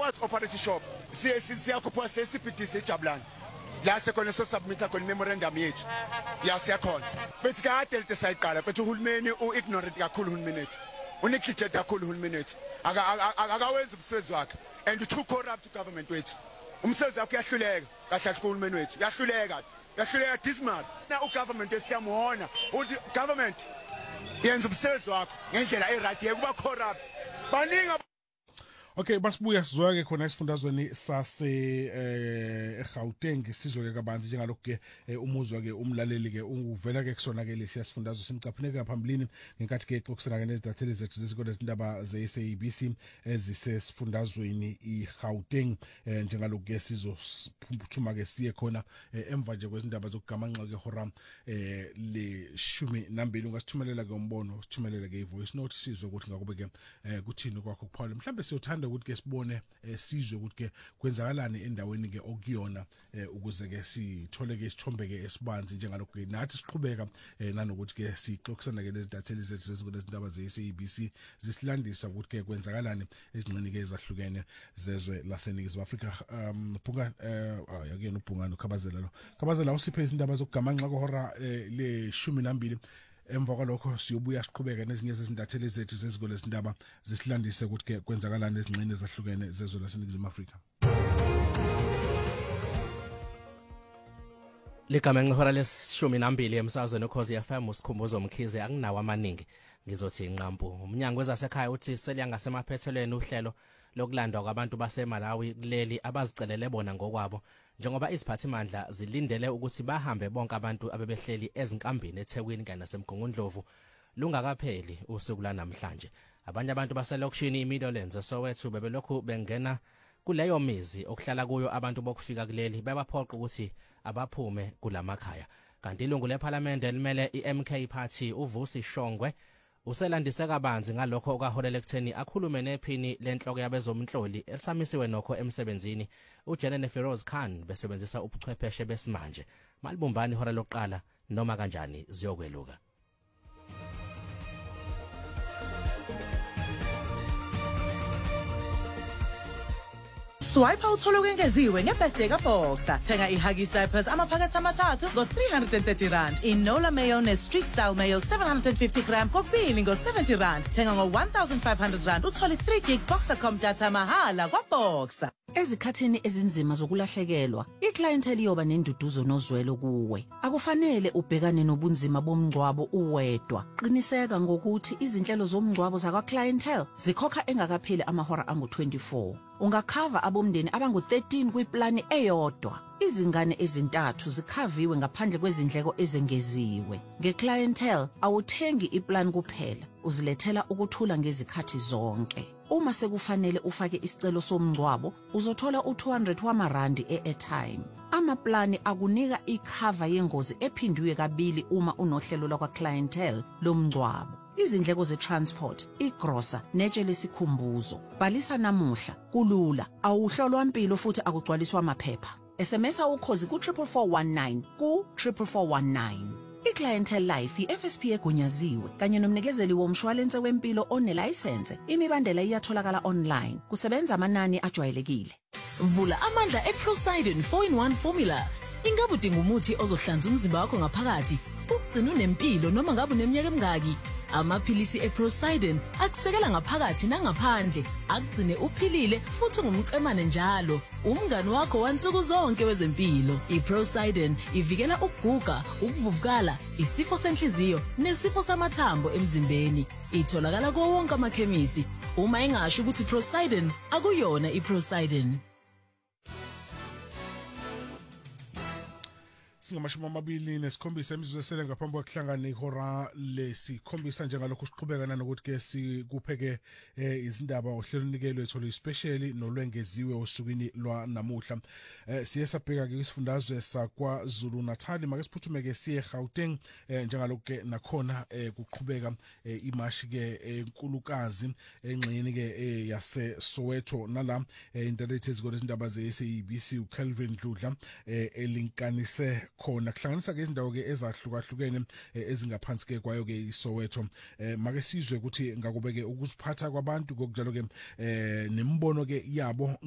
phakathi operating shop siyakhupha sesibhidise ejabulani la sekhona submit khona memorandum yethu siyakhona futhi kade lete sayiqala futhi uhulumeni ignorant kakhulu uhulumeni wethu uneglect kakhulu uhulumeni wethu akawenza umsebenzi wakhe and too corrupt government wethu umsebenzi wakhe uyahluleka kahle uhulumeni wethu yahluleka dismal na ugovernment wethu siyamhona government yenza umsebenzi wakho ngendlela eright yekuba corrupt baningi. Okay, basibuya sizwa ke khona isifundazweni sase Gauteng isizwe ke kabanzi njengalokho ke umuzwa ke umlaleli ke uvela ke kusona ke lesi sifundazwe simcaphine ke phambili ngenkathi ke xokusana ke nezidatheli zethu zesikole zindaba ze-SABC ezisesifundazweni iGauteng njengalokho ke sizophuma ke siye khona emva nje kwezindaba zokugamanxa ke hora le 12 ungasithumelela ke umbono sithumelela ke ivoice note sizwe ukuthi ngakube ke kuthini kwakho kuphawula mhlambe siyothanda ukuthi ke sibone sizwe ukuthi ke kwenzakalani endaweni ke okuyona ukuze ke sithole ke isithombe ke esibanzi njengalokho ke nathi siqhubeka nanokuthi ke sixoxisana ke lezidatheli zethu zezikole zindaba ze-SABC zisilandisa ukuthi ke kwenzakalani ezingcini ke ezahlukene zezwe laseNingizimu Afrika. Phunga yakuyena uBhungane ukhabazela usiphe izindaba zokugamanxa kohora le 12 emva kwalokho siyobuya siqhubeka nezinye zezindatheli zethu zezikole zindaba zisilandise ukuthi ke kwenzakalani ezingcini ezahlukene zezwe laseNingizimu Afrika. Ligamenxe hora les-12 emsazweni ukhozi FM usikhumbuzo Mkhize anginawo amaningi ngizothi inqampu. Umnyango wezasekhaya uthi seliyangasemaphethelweni uhlelo lokulandwa kwabantu baseMalawi kuleli abazicelele bona ngokwabo njengoba iziphathimandla zilindele ukuthi bahambe bonke abantu abebehleli ezinkambini eThekwini kanye naseMgungundlovu lungakapheli usuku lanamhlanje. Abanye abantu baselokishini iMidlands eSoweto bebelokhu bengena kuleyo mizi okuhlala kuyo abantu bokufika kuleli bebaphoqa ukuthi abaphume kulamakhaya. Kanti ilungu leParliament elimele iMK Party uVusi Shongwe uselandise kabanzi ngalokho okaholela ekutheni akhulume nephini lenhloko yabezomnhloli elisamisiwe nokho emsebenzini uJenene Feroz Khan besebenzisa ubuchwepheshe besimanje. Malibumbani hora lokuqala noma kanjani ziyokweluka. Swipe uthole ukwengeziwe ngebirthday kaBoxer. Thenga iHuggies diapers amaphakathi amathathu ngo330 rand. Inola mayonnaise street style mayo 750 gram kokubili ngo70 rand. Thenga ngo1500 rand uthole 3 gig Boxer.com data mahala kwaBoxer. Ezikhathini ezinzima zokulahlekelwa, iclientele iyoba nenduduzo nozwelo kuwe. Akufanele ubhekane nobunzima bomngcwabo uwedwa. Qiniseka ngokuthi izinhlelo zomngcwabo zakwa clientele zikhokha engakapheli amahora angu24. Ungakhava abomndeni abangu13 kwiplani eyodwa. Izingane ezintathu zikhaviwe ngaphandle kwezindleko ezengeziwe. Ngeclientele awuthengi iplan kuphela, uzilethela ukuthula ngezikhathi zonke. Uma sekufanele ufake isicelo somngcwabo, uzothola u200 wamarandi e-airtime. Amaplani akunika ikhava yengozi ephindiwe kabili uma unohlelo lwakwa clientele lomngcwabo. Izindleko ze-transport, igrosa, netshe lesikhumbuzo. Bhalisa namuhla, kulula, awuhlolwa impilo futhi akugcwaliswa amaphepha. SMS ukhozi ku44419 ku44419. iClientele Life iFSP egunyaziwe kanye nomnikezeli womshwalense wempilo onelicense. Imibandela iyatholakala online. Kusebenza amanani ajwayelekile. Vula amandla eProsident 4-in-1 formula. Ingabe udinga umuthi ozohlanza umzimba wakho ngaphakathi, ugcina unempilo noma ngabe uneminyaka emingaki? Amaphilisi eProsident akusekela ngaphakathi nangaphandle, akugcine uphilile futhi ungumqemane njalo. Umngani wakho wansuku zonke wezempilo. iProsident ivikela ukuguga, ukuvuvukala, isifo senhliziyo nesifo samathambo emzimbeni. Itholakala kuwo wonke amakhemisi. Uma engasho ukuthi Prosident akuyona iProsident. singamashumi 27 imizuzu esele ngaphambi kokuhlangana ihora lesikhombisa njengalokho siqhubeka nanokuthi ke sikupheke izindaba ohlelo nikelo ethola special nolwengeziwe osukwini lwanamuhla. Siye sabheka ke isifundazwe saKwaZulu Natal make siphuthume ke siye Gauteng njengalokho ke nakhona kuqhubeka imashi ke enkulukazi engxini ke yase Soweto nala intelligence ezikole izindaba ze-SABC uKelvin Dludla elinkanise khona kuhlanganisa ke izindawo ke ezahlukahlukene ezingaphansi ke kwayo ke iSoweto. Make sizwe ukuthi ngakubeke ukuziphatha kwabantu kokujalo ke nembono ke yabo